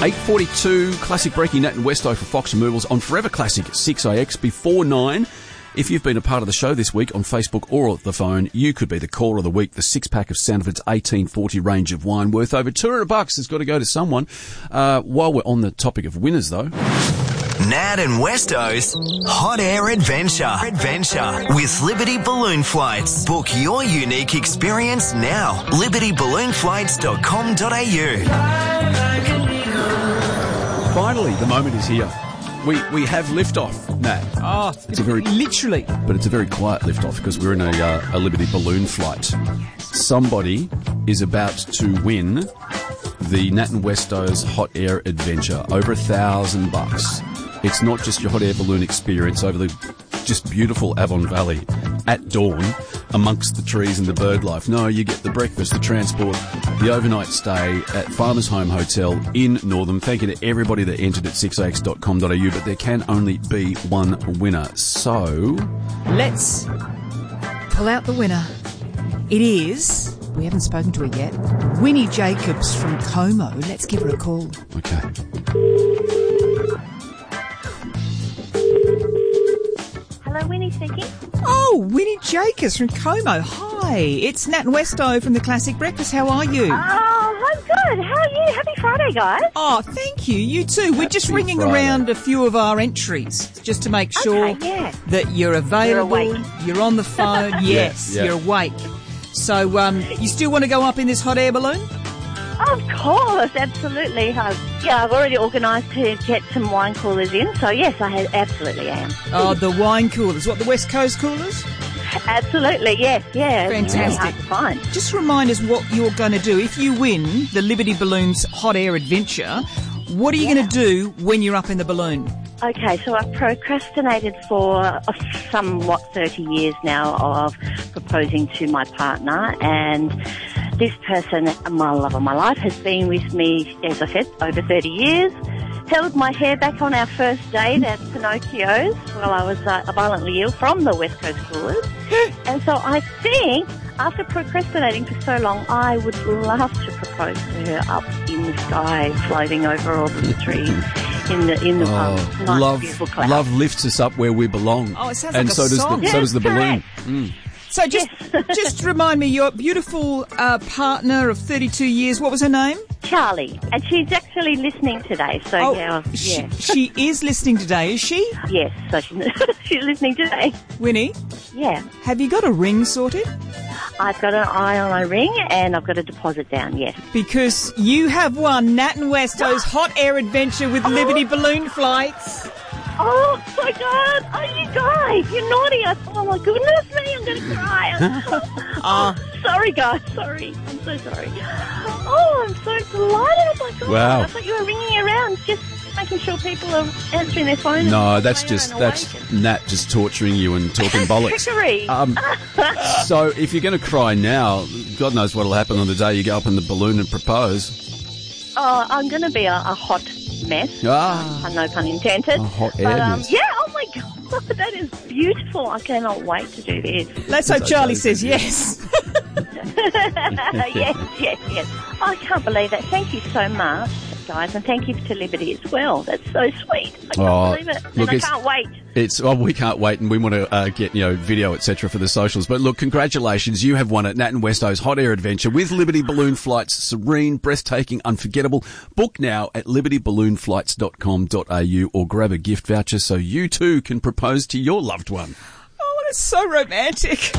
8:42, classic breaking Nat and Westo for Fox Removals on Forever Classic 6AX before 9. If you've been a part of the show this week on Facebook or the phone, you could be the caller of the week. The six-pack of Sanford's 1840 range of wine worth over $200 has got to go to someone. While we're on the topic of winners, though... Nat and Westo's Hot Air Adventure with Liberty Balloon Flights. Book your unique experience now. libertyballoonflights.com.au. Finally, the moment is here. We have liftoff, Nat. Oh, it's a very literally, but it's a very quiet liftoff because we're in a Liberty balloon flight. Somebody is about to win the Nat and Westo's Hot Air Adventure, over $1,000. It's not just your hot air balloon experience over the just beautiful Avon Valley at dawn amongst the trees and the bird life. No, you get the breakfast, the transport, the overnight stay at Farmers Home Hotel in Northam. Thank you to everybody that entered at 6ax.com.au, but there can only be one winner. So... let's pull out the winner. It is... we haven't spoken to her yet. Winnie Jacobs from Como. Let's give her a call. Okay. Hello, Winnie speaking. Oh, Winnie Jacobs from Como. Hi, it's Nat and Westo from the Classic Breakfast. How are you? Oh, I'm good. How are you? Happy Friday, guys. Oh, thank you. You too. We're just ringing around a few of our entries just to make sure that you're available. You're awake. You're on the phone. Yes, Yeah. you're awake. So, you still want to go up in this hot air balloon? Of course, absolutely. I've already organised to get some wine coolers in, so yes, I absolutely am. Oh, the wine coolers. What, the West Coast coolers? Absolutely, yes, yeah. Fantastic. It's hard to find. Just remind us what you're going to do. If you win the Liberty Balloons Hot Air Adventure, what are you going to do when you're up in the balloon? Okay, so I've procrastinated for somewhat 30 years now of proposing to my partner, and this person, my love of my life, has been with me, as I said, over 30 years. Held my hair back on our first date at Pinocchio's while I was violently ill from the West Coast coolers. And so I think, after procrastinating for so long, I would love to propose to her up in the sky, floating over all the trees in the nice, beautiful clouds. Love lifts us up where we belong. Oh, it sounds and like so a song. so does the balloon. Correct. So just remind me, your beautiful partner of 32 years, what was her name? Charlie, and she's actually listening today. So She is listening today, is she? Yes, so she's listening today. Winnie? Yeah. Have you got a ring sorted? I've got an eye on my ring and I've got a deposit down, yes. Because you have won Nat and Westo's Hot Air Adventure with Liberty Balloon Flights. Oh, my God. Oh, you guys, you're naughty. Oh, my goodness me, I'm going to cry. Sorry, guys. Sorry. I'm so sorry. Oh, I'm so delighted. Oh, my God. Wow. I thought you were ringing around just making sure people are answering their phone. No, that's Nat just torturing you and talking bollocks. Trickery. So if you're going to cry now, God knows what'll happen on the day you go up in the balloon and propose. Oh, I'm going to be a hot mess. No pun intended. A hot air mess. Yeah, oh my God, that is beautiful. I cannot wait to do this. Let's hope Charlie says yes. Yes. I can't believe that. Thank you so much, guys, and thank you to Liberty as well. That's so sweet. I can't believe it. And I can't wait. We can't wait, and we want to get video, etc. for the socials. But look, congratulations, you have won it. Nat and Westo's Hot Air Adventure with Liberty Balloon Flights. Serene, breathtaking, unforgettable. Book now at libertyballoonflights.com.au or grab a gift voucher so you too can propose to your loved one. Oh, that's so romantic.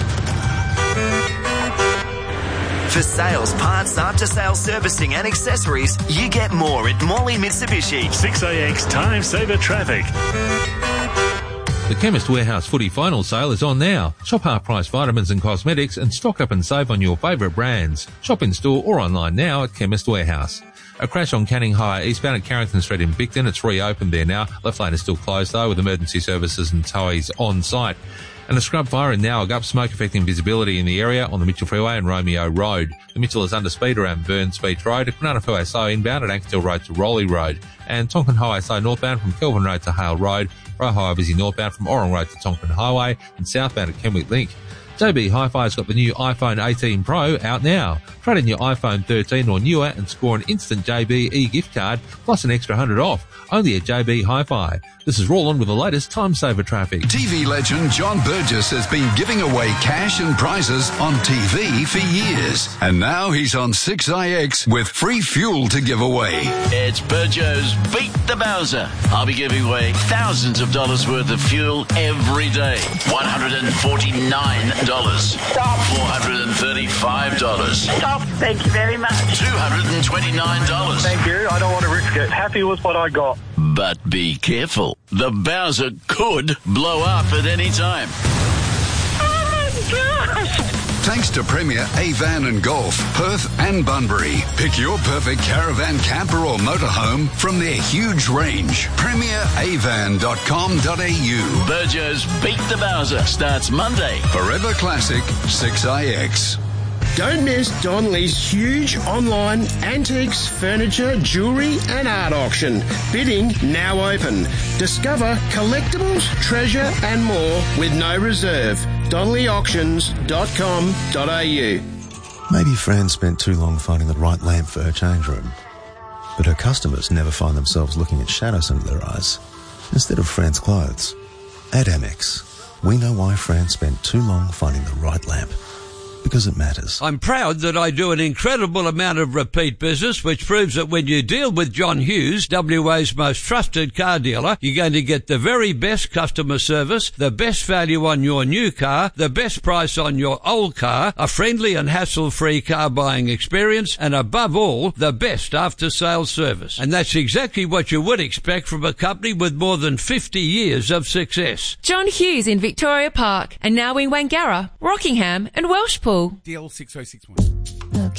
For sales, parts, after-sales servicing and accessories, you get more at Morley Mitsubishi. 6AX Time Saver Traffic. The Chemist Warehouse Footy Final Sale is on now. Shop half-price vitamins and cosmetics and stock up and save on your favourite brands. Shop in store or online now at Chemist Warehouse. A crash on Canning High eastbound at Carrington Street in Bicton. It's reopened there now. Left lane is still closed though, with emergency services and towies on site. And a scrub fire in Nowagap, smoke affecting visibility in the area on the Mitchell Freeway and Romeo Road. The Mitchell is under speed around Burns Beach Road, Kwinana So inbound at Ankersteel Road to Rowley Road, and Tonkin Highway So northbound from Kelvin Road to Hale Road, Roe Highway busy northbound from Orong Road to Tonkin Highway, and southbound at Kenwick Link. JB Hi-Fi's got the new iPhone 18 Pro out now. Trade in your iPhone 13 or newer and score an instant JB e-gift card plus an extra $100 off. Only at JB Hi-Fi. This is Roland with the latest Time Saver traffic. TV legend John Burgess has been giving away cash and prizes on TV for years. And now he's on 6IX with free fuel to give away. It's Burjo's Beat the Bowser. I'll be giving away thousands of dollars worth of fuel every day. $149. Stop. $435. Stop. Thank you very much. $229. Thank you. I don't want to risk it. Happy with what I got. But be careful. The Bowser could blow up at any time. Oh, gosh. Thanks to Premier Avan and Golf, Perth and Bunbury. Pick your perfect caravan, camper or motorhome from their huge range. PremierAvan.com.au. Burjo's Beat the Bowser starts Monday. Forever Classic 6IX. Don't miss Donley's huge online antiques, furniture, jewellery and art auction. Bidding now open. Discover collectibles, treasure and more with no reserve. DonleyAuctions.com.au. Maybe Fran spent too long finding the right lamp for her change room. But her customers never find themselves looking at shadows under their eyes instead of Fran's clothes. At Amex, we know why Fran spent too long finding the right lamp. Because it matters. I'm proud that I do an incredible amount of repeat business, which proves that when you deal with John Hughes, WA's most trusted car dealer, you're going to get the very best customer service, the best value on your new car, the best price on your old car, a friendly and hassle-free car buying experience, and above all, the best after-sales service. And that's exactly what you would expect from a company with more than 50 years of success. John Hughes in Victoria Park, and now in Wangara, Rockingham and Welshpool. DL6061.